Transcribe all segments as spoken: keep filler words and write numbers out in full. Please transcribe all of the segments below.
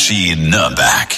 Energy Nürnberg.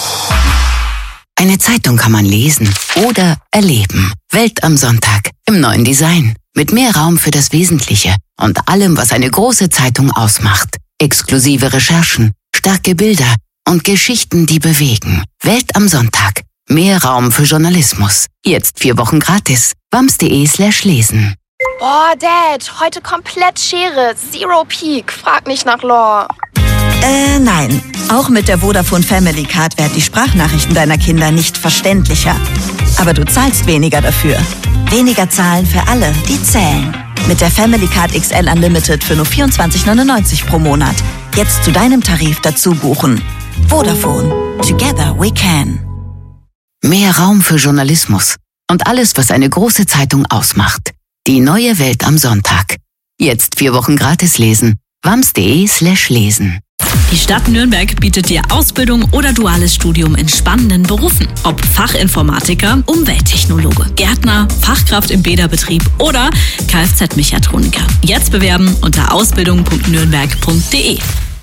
Eine Zeitung kann man lesen oder erleben. Welt am Sonntag im neuen Design. Mit mehr Raum für das Wesentliche und allem, was eine große Zeitung ausmacht. Exklusive Recherchen, starke Bilder und Geschichten, die bewegen. Welt am Sonntag. Mehr Raum für Journalismus. Jetzt vier Wochen gratis. wams.de slash lesen. Boah, Dad, heute komplett Schere. Zero Peak. Frag nicht nach Lore. Äh, nein. Auch mit der Vodafone Family Card werden die Sprachnachrichten deiner Kinder nicht verständlicher. Aber du zahlst weniger dafür. Weniger zahlen für alle, die zählen. Mit der Family Card X L Unlimited für nur vierundzwanzig neunundneunzig pro Monat. Jetzt zu deinem Tarif dazu buchen. Vodafone. Together we can. Mehr Raum für Journalismus und alles, was eine große Zeitung ausmacht. Die neue Welt am Sonntag. Jetzt vier Wochen gratis lesen. wams.de slash lesen. Die Stadt Nürnberg bietet dir Ausbildung oder duales Studium in spannenden Berufen. Ob Fachinformatiker, Umwelttechnologe, Gärtner, Fachkraft im Bäderbetrieb oder Kfz-Mechatroniker. Jetzt bewerben unter ausbildung punkt nürnberg punkt de.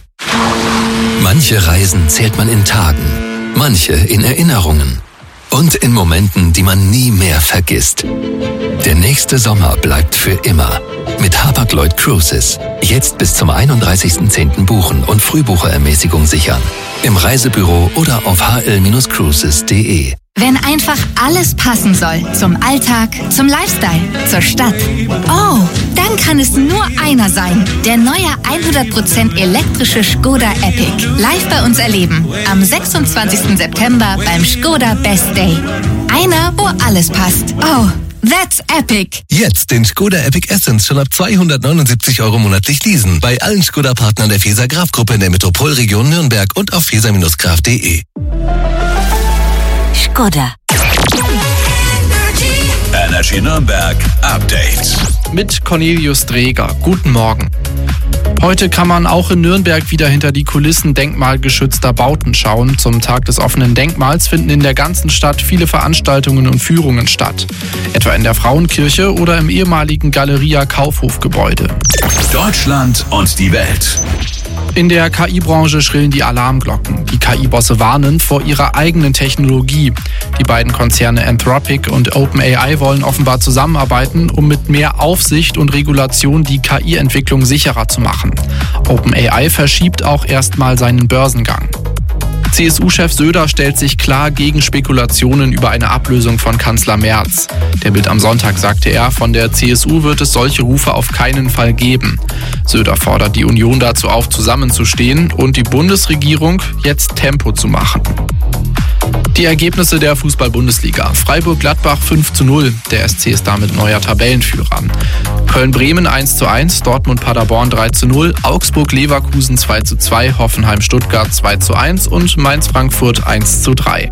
Manche Reisen zählt man in Tagen, manche in Erinnerungen und in Momenten, die man nie mehr vergisst. Der nächste Sommer bleibt für immer. Mit Hapag-Lloyd Cruises. Jetzt bis zum einunddreißigsten zehnten buchen und Frühbucherermäßigung sichern. Im Reisebüro oder auf h l Bindestrich cruises punkt de. Wenn einfach alles passen soll. Zum Alltag, zum Lifestyle, zur Stadt. Oh, dann kann es nur einer sein. Der neue hundert Prozent elektrische Skoda Epic. Live bei uns erleben. Am sechsundzwanzigsten September beim Skoda Best Day. Einer, wo alles passt. Oh, that's epic. Jetzt den Skoda Epic Essence schon ab zweihundertneunundsiebzig Euro monatlich leasen. Bei allen Skoda-Partnern der Feser-Graf-Gruppe in der Metropolregion Nürnberg und auf feser Bindestrich graf punkt de. Skoda. Energy Nürnberg Update. Mit Cornelius Dreger. Guten Morgen. Heute kann man auch in Nürnberg wieder hinter die Kulissen denkmalgeschützter Bauten schauen. Zum Tag des offenen Denkmals finden in der ganzen Stadt viele Veranstaltungen und Führungen statt. Etwa in der Frauenkirche oder im ehemaligen Galeria Kaufhofgebäude. Deutschland und die Welt. In der K I-Branche schrillen die Alarmglocken. Die K I-Bosse warnen vor ihrer eigenen Technologie. Die beiden Konzerne Anthropic und OpenAI wollen offenbar zusammenarbeiten, um mit mehr Aufsicht und Regulation die K I-Entwicklung sicherer zu machen. OpenAI verschiebt auch erstmal seinen Börsengang. C S U-Chef Söder stellt sich klar gegen Spekulationen über eine Ablösung von Kanzler Merz. Der Bild am Sonntag sagte er, von der C S U wird es solche Rufe auf keinen Fall geben. Söder fordert die Union dazu auf, zusammenzustehen und die Bundesregierung jetzt Tempo zu machen. Die Ergebnisse der Fußball-Bundesliga. Freiburg-Gladbach fünf zu null. Der S C ist damit neuer Tabellenführer. Köln-Bremen eins zu eins, Dortmund-Paderborn drei zu null, Augsburg-Leverkusen zwei zu zwei, Hoffenheim-Stuttgart zwei zu eins und Mainz-Frankfurt eins zu drei.